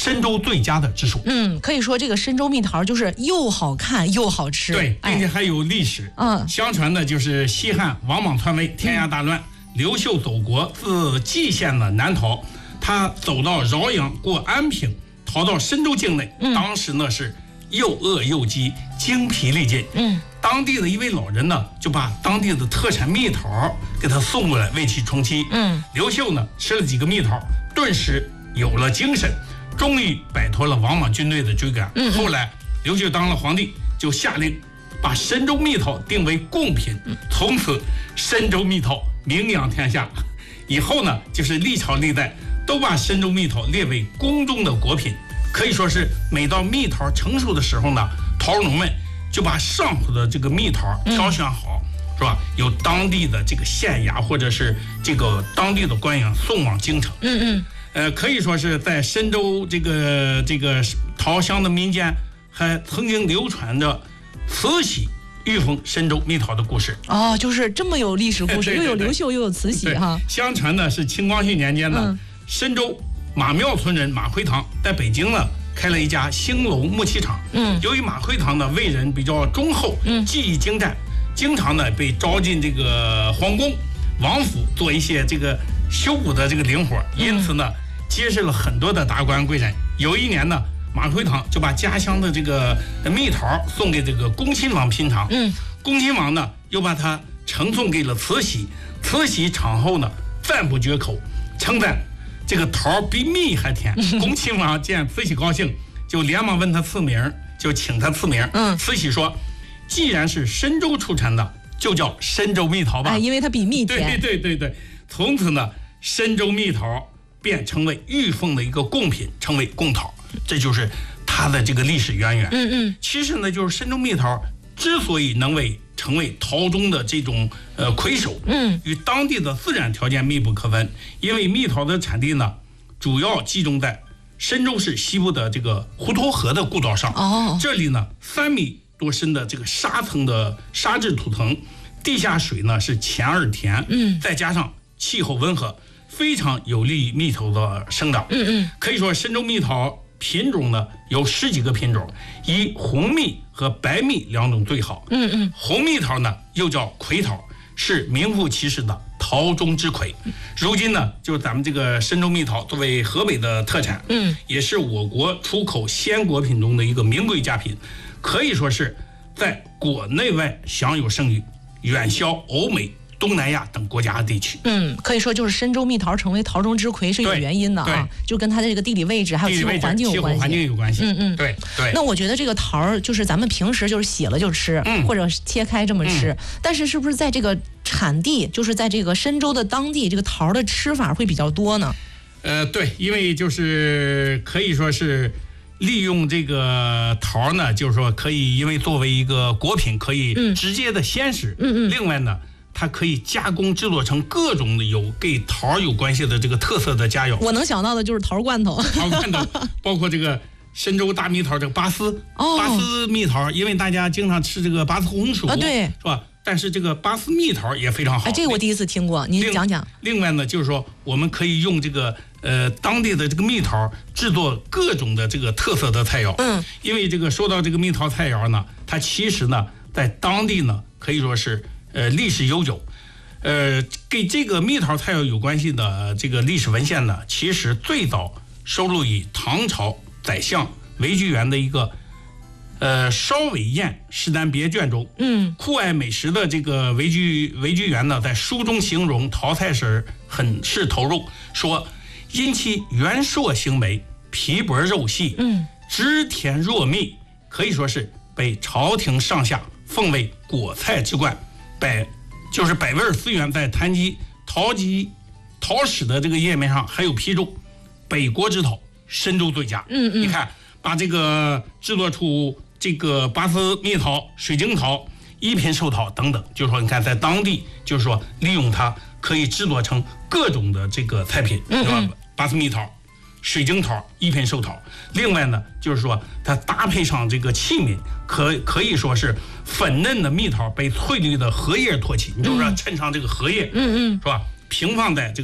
深州最佳的之首。 可以说这个深州蜜桃就是又好看又好吃。 对，并且还有历史。相传的就是西汉王莽篡位，天下大乱，刘秀走国，自蓟县的南逃，他走到饶阳过安平，逃到深州境内。当时呢是又饿又饥，精疲力尽。当地的一位老人呢，就把当地的特产蜜桃给他送过来，为其充饥。刘秀呢吃了几个蜜桃，顿时有了精神，终于摆脱了王莽军队的追赶。后来刘秀当了皇帝，就下令把深州蜜桃定为贡品，从此深州蜜桃名扬天下。以后呢，就是历朝历代都把深州蜜桃列为宫中的果品。可以说是每到蜜桃成熟的时候呢，桃农们就把上好的这个蜜桃挑选好，是吧？由当地的这个县衙或者是这个当地的官员送往京城。可以说是在深州这个桃乡的民间还曾经流传着慈禧御封深州蜜桃的故事。 就是这么有历史故事，又有刘秀又有慈禧哈。 相传呢是清光绪年间呢，深州马庙村人马辉堂在北京呢开了一家兴隆木器厂。由于马辉堂呢为人比较忠厚，技艺精湛，经常呢被招进这个皇宫、王府做一些这个修补的这个零活，因此呢结识了很多的达官贵人。有一年呢，马辉堂就把家乡的这个蜜桃送给这个恭亲王品尝。恭亲王呢又把它呈送给了慈禧。慈禧尝后呢赞不绝口，称赞这个桃比蜜还甜。恭亲王见慈禧高兴，就连忙问他赐名，就请他赐名。慈禧说，既然是深州出产的，就叫深州蜜桃吧。 因为它比蜜甜。 对。从此呢，深州蜜桃便成为御奉的一个贡品，成为贡桃。这就是它的这个历史渊源。其实呢，就是深州蜜桃之所以能成为桃中的这种魁首，与当地的自然条件密不可分。因为蜜桃的产地呢，主要集中在深州市西部的这个滹沱河的故道上。这里呢3米多深的这个沙层的沙质土层，地下水呢是浅而甜，再加上气候温和，非常有利于蜜桃的生长。可以说深州蜜桃品种呢有10几个品种，以红蜜和白蜜2种最好。红蜜桃呢又叫魁桃，是名副其实的桃中之魁。如今呢，就是咱们这个深州蜜桃作为河北的特产，也是我国出口鲜果品中的一个名贵佳品，可以说是在国内外享有盛誉，远销欧美、东南亚等国家地区。 可以说就是深州蜜桃成为桃中之魁是有原因的啊，就跟它的这个地理位置还有气候环境有关系。 对。 那我觉得这个桃就是咱们平时就是洗了就吃，或者切开这么吃，但是是不是在这个产地，就是在这个深州的当地，这个桃的吃法会比较多呢？ 对，因为就是可以说是利用这个桃呢，就是说可以因为作为一个果品，可以直接的鲜食。另外呢，它可以加工制作成各种的有跟桃有关系的这个特色的佳肴。 我能想到的就是桃罐头， 包括这个深州大蜜桃，这个拔丝蜜桃，因为大家经常吃这个拔丝红薯， 对， 是吧？但是这个拔丝蜜桃也非常好。 这个我第一次听过，您讲讲。 另外呢，就是说我们可以用这个当地的这个蜜桃制作各种的这个特色的菜肴。因为这个说到这个蜜桃菜肴呢，它其实呢在当地呢可以说是历史悠久。跟这个蜜桃菜肴有关系的这个历史文献呢，其实最早收录于唐朝宰相韦居元的一个烧尾宴食单别卷中。酷爱美食的这个韦居元呢，在书中形容桃菜时很是投入，说因其圆硕形美，皮薄肉细，汁甜若蜜，可以说是被朝廷上下奉为果菜之冠。就是百味思源在谈及桃史的这个页面上还有批注北国之桃，深州最佳。你看把这个制作出这个拔丝蜜桃、水晶桃、一品寿桃等等，就是说你看在当地就是说利用它可以制作成各种的这个菜品，是吧？拔丝蜜桃、水晶桃、一品寿桃。另外呢，就是说它搭配上这个器皿，可以说是粉嫩的蜜桃被翠绿的荷叶托起，你就是说衬上这个荷叶，是吧？平放在这个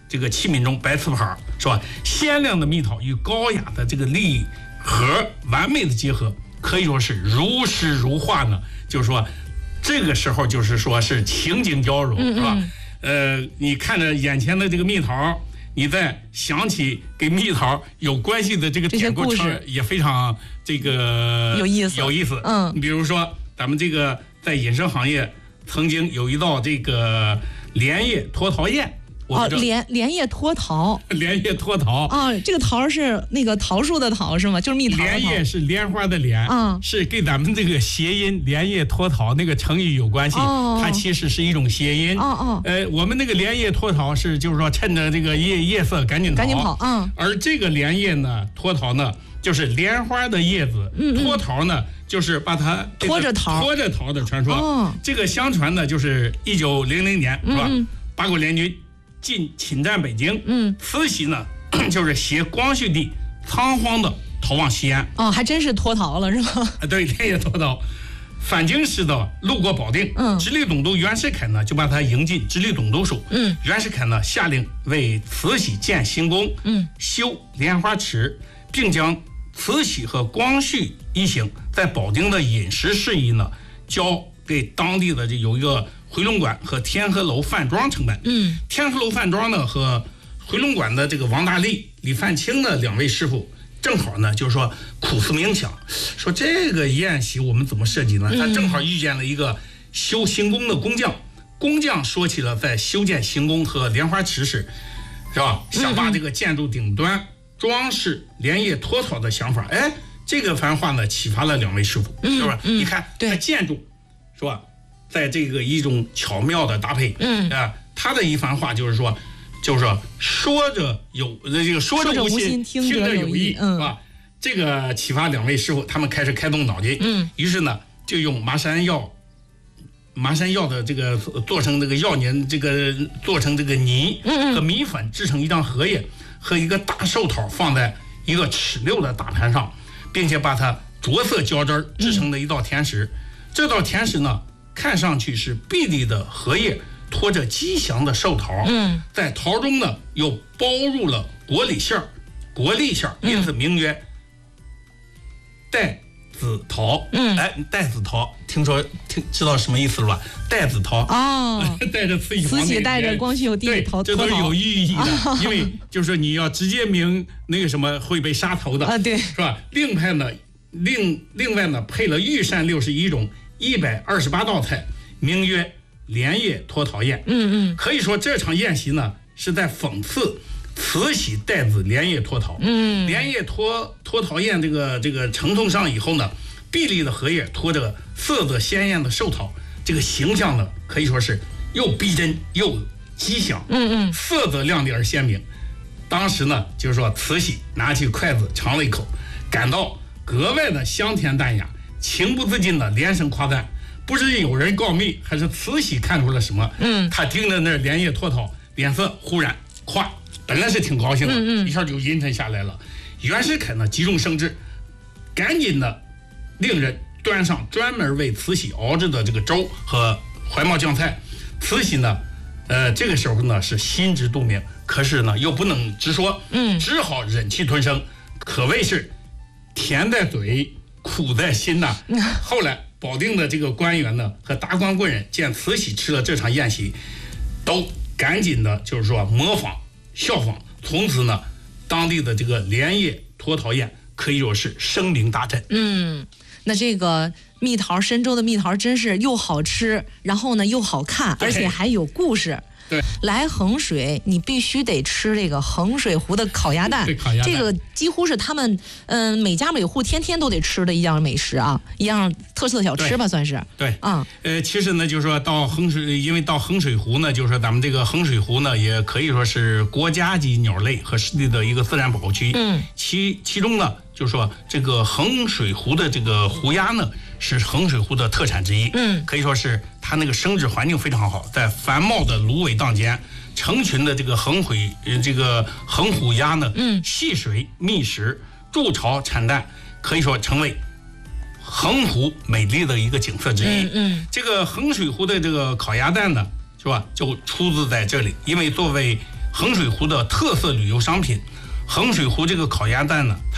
这个器皿中白瓷盘，是吧？鲜亮的蜜桃与高雅的这个礼盒完美的结合，可以说是如诗如画呢。就是说，这个时候就是说是情景交融，是吧？你看着眼前的这个蜜桃，你再想起跟蜜桃有关系的这个典故事，也非常这个有意思。你比如说，咱们这个在饮食行业曾经有一道这个莲叶脱桃宴。 莲叶脱桃， 莲叶脱桃这个桃是那个桃树的桃是吗？就是蜜桃。 莲叶是莲花的莲，是跟咱们这个谐音莲叶脱桃那个成语有关系。它其实是一种谐音。我们那个莲叶脱桃是就是说趁着这个夜色赶紧跑。而这个莲叶呢脱桃呢，就是莲花的叶子，脱桃呢就是把它拖着桃的传说。这个相传呢，就是1900年是吧？八国联军侵占北京，慈禧呢就是携光绪帝仓皇的逃往西安。 还真是脱逃了是吧？ 对，莲叶脱逃。返京时的路过保定，直隶总督袁世凯呢就把他迎进直隶总督署。袁世凯呢下令为慈禧建行宫，修莲花池，并将慈禧和光绪一行在保定的饮食事宜呢交给当地的有一个回龙馆和天河楼饭庄承办。天河楼饭庄呢和回龙馆的这个王大力、李范清的2位师傅，正好呢就是说苦思冥想，说这个宴席我们怎么设计呢？他正好遇见了一个修行宫的工匠，工匠说起了在修建行宫和莲花池时，是吧？想把这个建筑顶端装饰莲叶脱桃的想法。这个番话呢启发了2位师傅，是吧？你看，它建筑是吧？在这个一种巧妙的搭配，他的一番话就是说说着无心，听着有意，是吧？这个启发2位师傅，他们开始开动脑筋，于是呢就用麻山药的这个做成这个药泥，做成这个泥和米粉制成一张荷叶和一个大寿桃放在一个尺6的大盘上，并且把它着色浇汁制成的一道甜食。这道甜食呢看上去是碧绿的荷叶拖着吉祥的寿桃，在桃中呢又包入了国礼馅儿，因此名曰带子桃。带子桃，知道什么意思了吧？带子桃带着慈禧带着光绪有帝桃， 这都是有寓意的。因为就是说你要直接明那个什么会被杀头的对， 是吧？另外呢配了御膳61种128道菜，名曰莲叶脱桃宴。可以说这场宴席呢是在讽刺慈禧带子莲叶脱桃。莲叶脱桃宴这个呈送上以后呢，碧绿的荷叶拖着色泽鲜艳的寿桃，这个形象呢可以说是又逼真又吉祥，色泽亮丽而鲜明。当时呢就是说慈禧拿起筷子尝了一口，感到格外的香甜淡雅，情不自禁的连声夸赞。不知有人告密，还是慈禧看出了什么？他听着那莲叶脱桃，脸色忽然本来是挺高兴的，一下就阴沉下来了。袁世凯呢急中生智，赶紧的令人端上专门为慈禧熬制的这个粥和怀冒酱菜。慈禧呢这个时候呢是心知肚明，可是呢又不能直说，只好忍气吞声，可谓是甜在嘴苦在心呐。后来保定的这个官员呢和达官贵人见慈禧吃了这场宴席，都赶紧的就是说效仿，从此呢当地的这个莲叶脱桃宴可以说是声名大振。 那这个蜜桃，深州的蜜桃真是又好吃，然后呢又好看，而且还有故事。 对， 来衡水你必须得吃这个衡水湖的烤鸭蛋，这个几乎是他们每家每户天天都得吃的一样美食啊，一样特色小吃吧，算是。 对其实呢就是说到衡水，因为到衡水湖呢，就是说咱们这个衡水湖呢也可以说是国家级鸟类和湿地的一个自然保护区。其中呢就是说这个衡水湖的这个湖鸭呢是衡水湖的特产之一。可以说是它那个生殖环境非常好，在繁茂的芦苇荡间，成群的这个衡湖鸭呢戏水觅食，筑巢产蛋，可以说成为衡湖美丽的一个景色之一。这个衡水湖的这个烤鸭蛋呢是吧，就出自在这里，因为作为衡水湖的特色旅游商品。衡水湖这个烤鸭蛋呢，